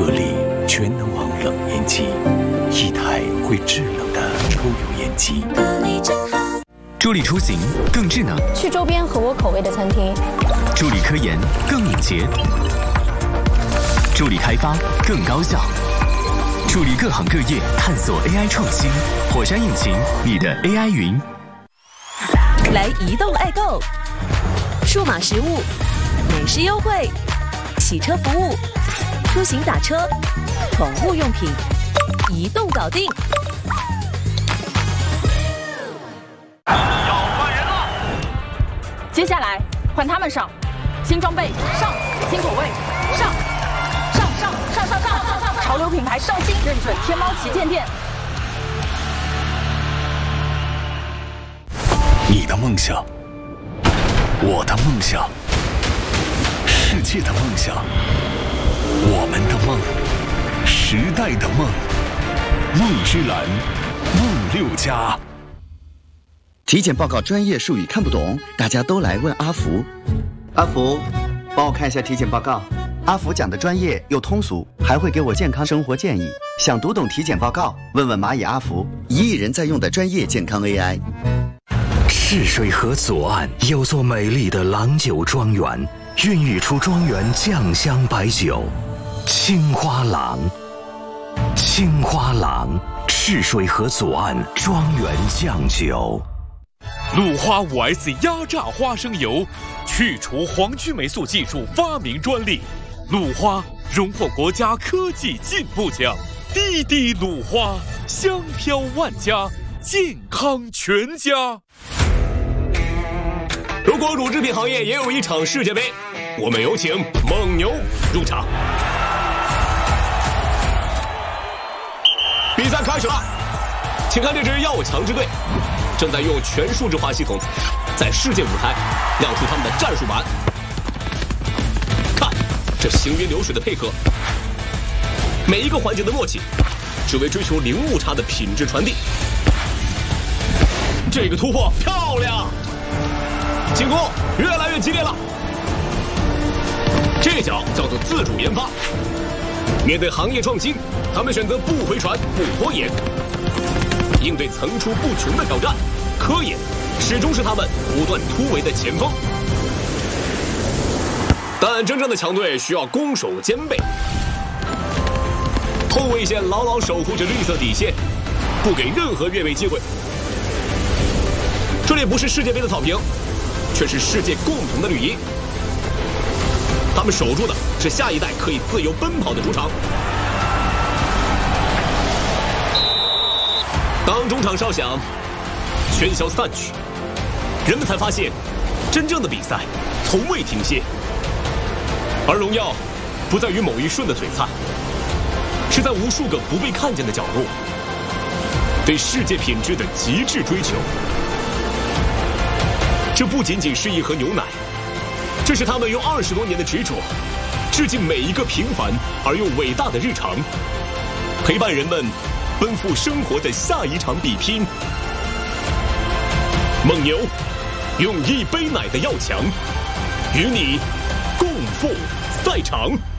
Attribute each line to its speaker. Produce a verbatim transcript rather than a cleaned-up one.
Speaker 1: 格力全能王冷烟机，一台会制冷的抽油烟机。
Speaker 2: 格力真好。
Speaker 3: 助力出行更智能，
Speaker 4: 去周边合我口味的餐厅；
Speaker 3: 助力科研更敏捷，助力开发更高效，助力各行各业探索 A I 创新。火山引擎，你的 A I 云。
Speaker 5: 来移动爱购，数码实物、美食优惠、洗车服务、出行打车、宠物用品，移动搞定。
Speaker 6: 要换人了，
Speaker 7: 接下来换他们上，新装备上，新口味上，上上上上上上上，潮流品牌上新，认准天猫旗舰店。
Speaker 1: 你的梦想，我的梦想，世界的梦想，我们的梦，时代的梦，梦之蓝，梦六家。
Speaker 8: 体检报告专业术语看不懂，大家都来问阿福。阿福，帮我看一下体检报告。阿福讲的专业又通俗，还会给我健康生活建议。想读懂体检报告，问问蚂蚁阿福，一亿人在用的专业健康 A I。
Speaker 9: 赤水河左岸有座美丽的郎酒庄园，孕育出庄园酱香白酒——青花郎。青花郎，赤水河左岸庄园酱酒。
Speaker 10: 鲁花 五 S 压榨花生油，去除黄曲霉素技术发明专利。鲁花荣获国家科技进步奖。滴滴鲁花，香飘万家，健康全家。
Speaker 11: 如果乳制品行业也有一场世界杯，我们有请蒙牛入场。比赛开始了，请看这支要强之队，正在用全数字化系统，在世界舞台亮出他们的战术版。看这行云流水的配合，每一个环节的默契，只为追求零误差的品质传递。这个突破漂亮！进攻越来越激烈了，这脚叫做自主研发。面对行业创新，他们选择不回传、不拖延，应对层出不穷的挑战。科研始终是他们不断突围的前锋。但真正的强队需要攻守兼备，后卫线牢牢守护着绿色底线，不给任何越位机会。这里不是世界杯的草坪，却是世界共同的绿茵。他们守住的是下一代可以自由奔跑的主场。当中场哨响，喧嚣散去，人们才发现，真正的比赛从未停歇。而荣耀不在于某一瞬的璀璨，是在无数个不被看见的角落，对世界品质的极致追求。这不仅仅是一盒牛奶，这是他们用二十多年的执着，致敬每一个平凡而又伟大的日常，陪伴人们奔赴生活的下一场比拼。蒙牛用一杯奶的要强，与你共赴赛场。